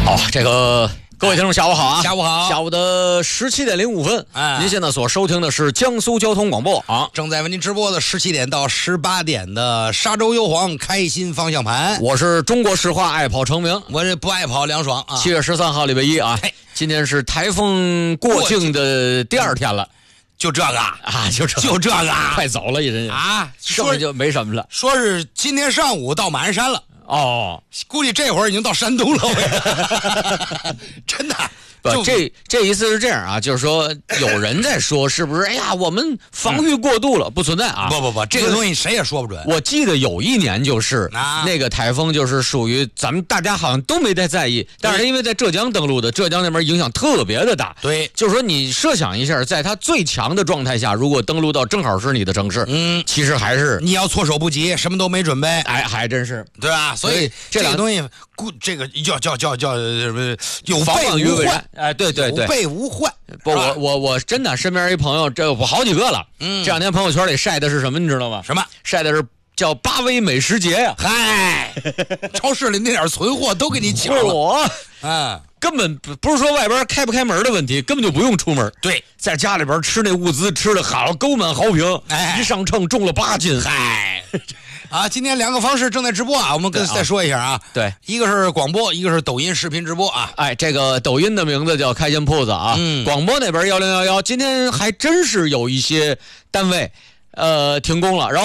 好，这个各位听众下午好啊！ 下午好， 下午的17点05分，您现在所收听的是江苏交通广播啊， 正在为您直播的17点到18点的沙洲优皇开心方向盘。 我是中国石化爱跑成名， 我这不爱跑凉爽啊。 7月13号礼拜一啊，今天是台风过境的第2天了。 就这个啊，就这个，快走了，一人啊， 剩下就没什么了。 说是今天上午到马鞍山了， 哦， 估计这会儿已经到山东了，真的。 不，这一次是这样啊，就是说有人在说是不是？哎呀，我们防御过度了，不存在啊！ 不，这个东西谁也说不准。 我记得有一年就是那个台风，就是属于咱们大家好像都没太在意，但是因为在浙江登陆的，浙江那边影响特别的大。 对， 就是说你设想一下，在它最强的状态下，如果登陆到正好是你的城市，其实还是你要措手不及，什么都没准备， 哎，还真是对吧？所以这个东西，这个叫有备无患。 哎，对， 有备无患。 不，我真的身边一朋友，这我好几个了。这两天朋友圈里晒的是什么，你知道吗？ 什么？ 晒的是叫8威美食节呀！ 嗨，超市里那点存货都给你抢了。 根本不是说外边开不开门的问题，根本就不用出门。 对， 在家里边吃那物资吃的好，沟满豪平，一上秤重了8斤。 嗨。啊，今天2个方式正在直播啊，我们再说一下啊。 对， 一个是广播，一个是抖音视频直播啊。 哎，这个抖音的名字叫开心铺子啊，广播那边1011，今天还真是有一些单位停工了，然后